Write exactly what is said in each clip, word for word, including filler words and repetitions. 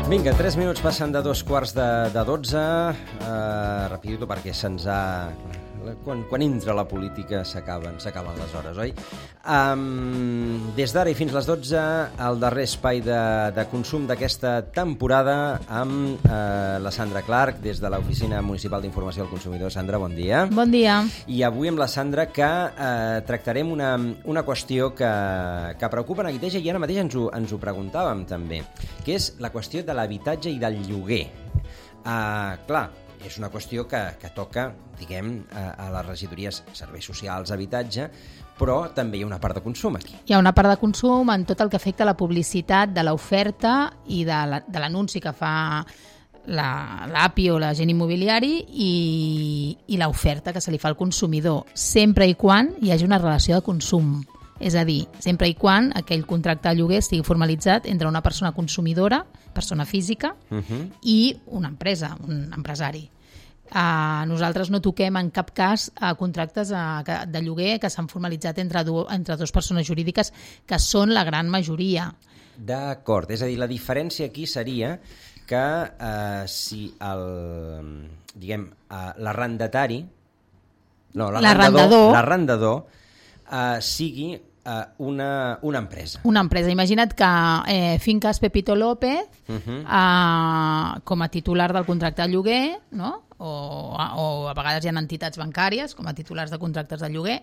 Vinga, tres minuts passen de dos quarts de, de dotze. Uh, rapidito, perquè se'ns ha... Quan, quan entra la política s'acaben s'acaben les hores, oi? Um, des d'ara i fins les dotze, el darrer espai de, de consum d'aquesta temporada amb uh, la Sandra Clark, des de l'Oficina Municipal d'Informació al Consumidor. Sandra, bon dia. Bon dia. I avui amb la Sandra que uh, tractarem una, una qüestió que, que preocupa Neguiteja, i ara mateix ens ho, ens ho preguntàvem també, que és la qüestió de l'habitatge i del lloguer. Uh, clar, és una qüestió que, que toca, diguem, a, a les regidories serveis socials, habitatge, però també hi ha una part de consum aquí. Hi ha una part de consum en tot el que afecta la publicitat de l'oferta i de la, de l'anunci que fa l'A P I o l'agent immobiliari i, i l'oferta que se li fa al consumidor, sempre i quan hi hagi una relació de consum. És a dir, sempre i quan aquell contracte de lloguer estigui formalitzat entre una persona consumidora, persona física, uh-huh. i una empresa, un empresari. Uh, nosaltres no toquem en cap cas uh, contractes uh, de lloguer que s'han formalitzat entre, du entre dues persones jurídiques, que són la gran majoria. D'acord, és a dir, la diferència aquí seria que uh, si el, diguem, uh, l'arrendatari, no, l'arrendador, l'arrendador uh, sigui uh, una, una empresa. Una empresa. Imagina't que eh, Fincas Pepito López, uh-huh. uh, com a titular del contracte de lloguer, no? o, o a vegades hi ha entitats bancàries com a titulars de contractes de lloguer,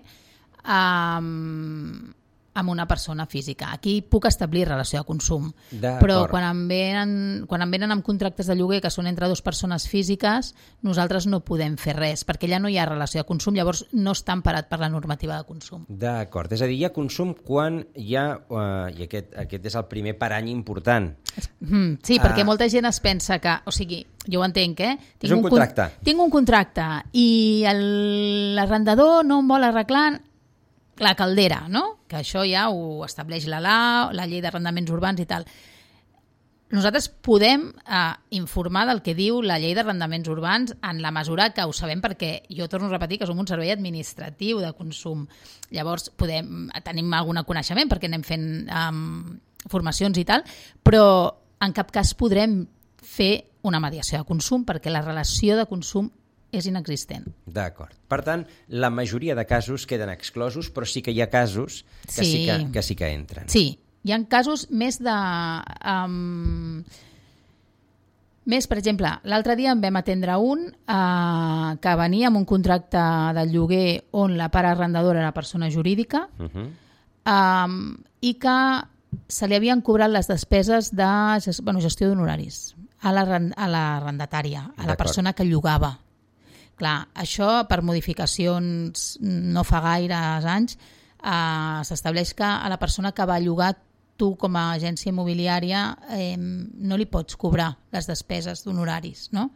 um, amb una persona física. Aquí puc establir relació de consum, però quan em, venen, quan em venen amb contractes de lloguer que són entre dues persones físiques, nosaltres no podem fer res, perquè allà no hi ha relació de consum, llavors no està emparat per la normativa de consum. D'acord, és a dir, hi ha consum quan hi ha, uh, i aquest, aquest és el primer parany important. Mm, sí, perquè uh, molta gent es pensa que, o sigui, jo ho entenc, eh? Tinc és un, un contracte. Tinc un contracte i l'arrendador no em vol arreglar la caldera, no? Que això ja ho estableix la L A O, la llei d'arrendaments urbans i tal. Nosaltres podem eh, informar del que diu la llei d'arrendaments urbans en la mesura que ho sabem, perquè jo torno a repetir que som un servei administratiu de consum. Llavors podem, tenim algun coneixement perquè anem fent um, formacions i tal, però en cap cas podrem fer una mediació de consum perquè la relació de consum és inexistent. D'acord. Per tant, la majoria de casos queden exclosos, però sí que hi ha casos que sí, sí, que, que, sí que entren. Sí, hi ha casos més de... Um, més, per exemple, l'altre dia en vam atendre un uh, que venia amb un contracte de lloguer on la part arrendadora era persona jurídica, uh-huh. um, i que se li havien cobrat les despeses de bueno, gestió d'honoraris a l'arrendatària, a la persona que llogava. Clar, això per modificacions no fa gaires anys eh, s'estableix que a la persona que va llogar tu com a agència immobiliària eh, no li pots cobrar les despeses d'honoraris, no?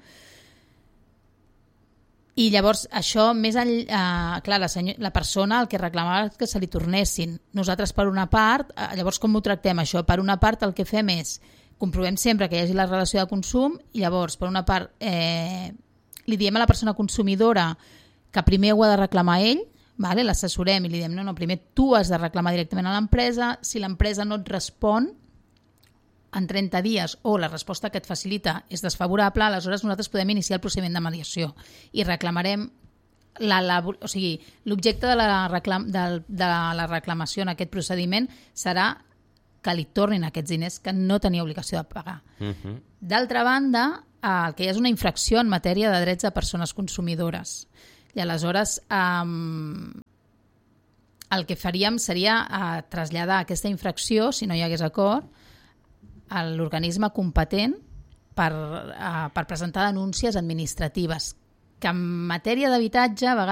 I llavors això més enllà, eh, clar, la, senyor, la persona el que reclamava és que se li tornessin. Nosaltres per una part, eh, llavors com ho tractem això? Per una part el que fem és comprovem sempre que hi hagi la relació de consum i llavors per una part eh, li diem a la persona consumidora que primer ho ha de reclamar ell, vale? L'assessorem i li diem no, no, primer tu has de reclamar directament a l'empresa, si l'empresa no et respon en trenta dies o la resposta que et facilita és desfavorable, aleshores nosaltres podem iniciar el procediment de mediació i reclamarem la, la, o sigui, l'objecte de, la reclam, de, de la reclamació en aquest procediment serà que li tornin aquests diners que no tenia obligació de pagar. Uh-huh. D'altra banda, el que hi ha és una infracció en matèria de drets de persones consumidores. I aleshores um, el que faríem seria uh, traslladar aquesta infracció, si no hi hagués acord, a l'organisme competent per, uh, per presentar denúncies administratives, que en matèria d'habitatge a vegades